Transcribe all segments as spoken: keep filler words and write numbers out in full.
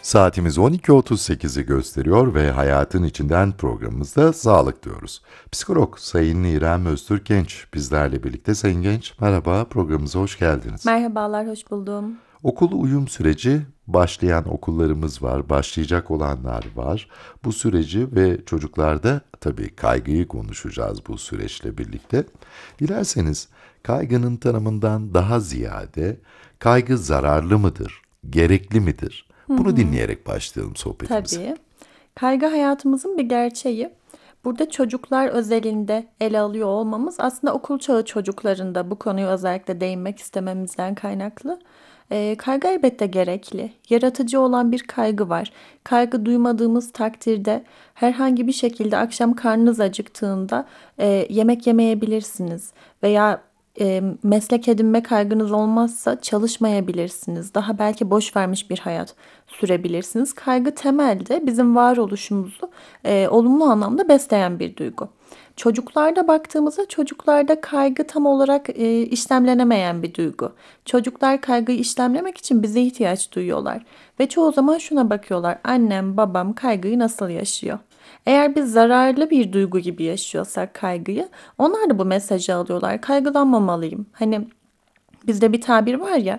Saatimiz on iki otuz sekizi gösteriyor ve Hayatın İçinden programımızda sağlık diyoruz. Psikolog Sayın İrem Öztürkgenç bizlerle birlikte. Sayın Genç, merhaba, programımıza hoş geldiniz. Merhabalar, hoş buldum. Okul uyum süreci, başlayan okullarımız var, başlayacak olanlar var. Bu süreci ve çocuklarda tabii kaygıyı konuşacağız bu süreçle birlikte. Dilerseniz kaygının tanımından daha ziyade kaygı zararlı mıdır, gerekli midir? Hı Bunu hı. dinleyerek başlayalım sohbetimize. Tabii. Kaygı hayatımızın bir gerçeği. Burada çocuklar özelinde ele alıyor olmamız aslında okul çağı çocuklarında bu konuyu özellikle değinmek istememizden kaynaklı. Ee, kaygı elbette gerekli. Yaratıcı olan bir kaygı var. Kaygı duymadığımız takdirde herhangi bir şekilde akşam karnınız acıktığında e, yemek yemeyebilirsiniz veya e, meslek edinme kaygınız olmazsa çalışmayabilirsiniz. Daha belki boş vermiş bir hayat sürebilirsiniz. Kaygı temelde bizim varoluşumuzu e, olumlu anlamda besleyen bir duygu. Çocuklarda baktığımızda çocuklarda kaygı tam olarak e, işlemlenemeyen bir duygu. Çocuklar kaygıyı işlemlemek için bize ihtiyaç duyuyorlar. Ve çoğu zaman şuna bakıyorlar. Annem, babam kaygıyı nasıl yaşıyor? Eğer biz zararlı bir duygu gibi yaşıyorsak kaygıyı, onlar da bu mesajı alıyorlar. Kaygılanmamalıyım. Hani bizde bir tabir var ya,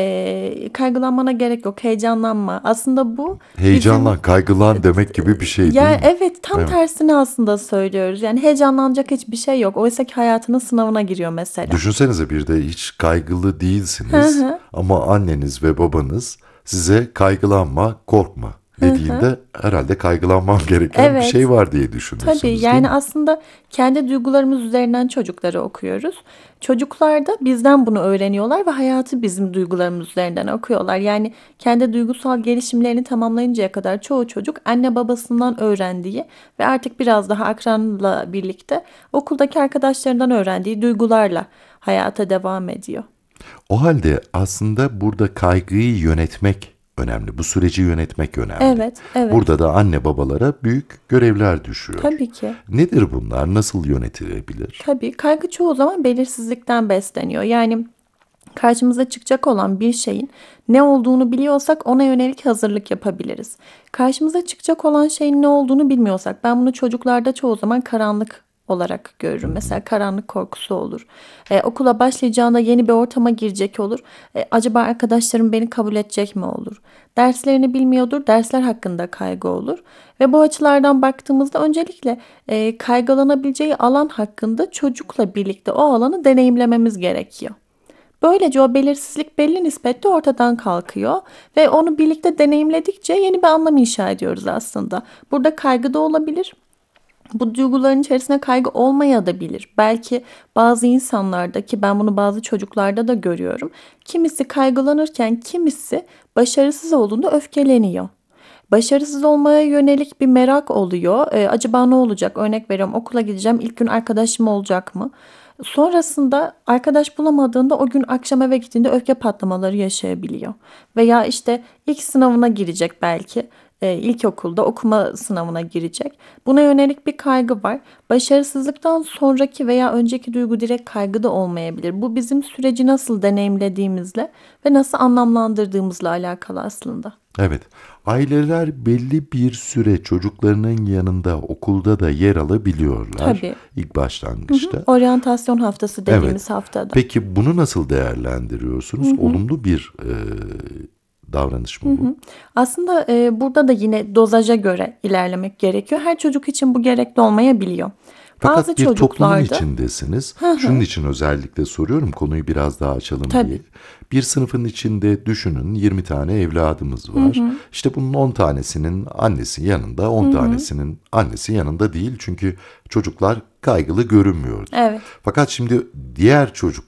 e, kaygılanmana gerek yok, heyecanlanma. Aslında bu bizim Heyecanlan, kaygılan demek gibi bir şey değil ya mi? evet tam Evet. tersini aslında söylüyoruz. Yani heyecanlanacak hiçbir şey yok. Oysa ki hayatının sınavına giriyor mesela. Düşünsenize bir de hiç kaygılı Hı değilsiniz hı, ama anneniz ve babanız size kaygılanma, korkma hı hı. dediğinde herhalde kaygılanmam gereken bir şey Evet. var diye Tabii düşünürsünüz değil yani mi? aslında kendi duygularımız üzerinden çocukları okuyoruz. Çocuklar da bizden bunu öğreniyorlar ve hayatı bizim duygularımız üzerinden okuyorlar. Yani kendi duygusal gelişimlerini tamamlayıncaya kadar çoğu çocuk anne babasından öğrendiği ve artık biraz daha akranla birlikte okuldaki arkadaşlarından öğrendiği duygularla hayata devam ediyor. O halde aslında burada kaygıyı yönetmek önemli. Bu süreci yönetmek önemli. Evet, evet. Burada da anne babalara büyük görevler düşüyor. Tabii ki. Nedir bunlar? Nasıl yönetilebilir? Tabii kaygı çoğu zaman belirsizlikten besleniyor. Yani karşımıza çıkacak olan bir şeyin ne olduğunu biliyorsak ona yönelik hazırlık yapabiliriz. Karşımıza çıkacak olan şeyin ne olduğunu bilmiyorsak, ben bunu çocuklarda çoğu zaman karanlık olarak görürüm. Mesela karanlık korkusu olur. Ee, okula başlayacağında yeni bir ortama girecek olur. Ee, acaba arkadaşlarım beni kabul edecek mi olur? Derslerini bilmiyordur. Dersler hakkında kaygı olur. Ve bu açılardan baktığımızda öncelikle e, kaygılanabileceği alan hakkında çocukla birlikte o alanı deneyimlememiz gerekiyor. Böylece o belirsizlik belli nispette ortadan kalkıyor ve onu birlikte deneyimledikçe yeni bir anlam inşa ediyoruz aslında. Burada kaygı da olabilir. Bu duyguların içerisinde kaygı olmayabilir. Belki bazı insanlarda, ki ben bunu bazı çocuklarda da görüyorum. Kimisi kaygılanırken kimisi başarısız olduğunda öfkeleniyor. Başarısız olmaya yönelik bir merak oluyor. Ee, acaba ne olacak? Örnek veriyorum, okula gideceğim. İlk gün arkadaşım olacak mı? Sonrasında arkadaş bulamadığında o gün akşam eve gittiğinde öfke patlamaları yaşayabiliyor. Veya işte ilk sınavına girecek belki. E, ilkokulda okuma sınavına girecek. Buna yönelik bir kaygı var. Başarısızlıktan sonraki veya önceki duygu direkt kaygı da olmayabilir. Bu bizim süreci nasıl deneyimlediğimizle ve nasıl anlamlandırdığımızla alakalı aslında. Evet, aileler belli bir süre çocuklarının yanında okulda da yer alabiliyorlar Tabii. ilk Hı hı. başlangıçta. Oryantasyon haftası Evet. dediğimiz haftada. Peki bunu nasıl Hı değerlendiriyorsunuz? hı. Olumlu bir e, davranış Hı mı bu? hı. Aslında e, burada da yine dozaja göre ilerlemek gerekiyor. Her çocuk için bu gerekli olmayabiliyor. Bazı Fakat bir toplumun çocuklarda içindesiniz. hı Şunun hı, için özellikle soruyorum, konuyu biraz daha açalım diye. tabii. Bir sınıfın içinde düşünün yirmi tane evladımız Hı var. hı, İşte bunun on tanesinin annesi yanında, hı on hı. tanesinin annesi yanında değil. Çünkü çocuklar kaygılı görünmüyordur. Evet. Fakat şimdi diğer çocuklar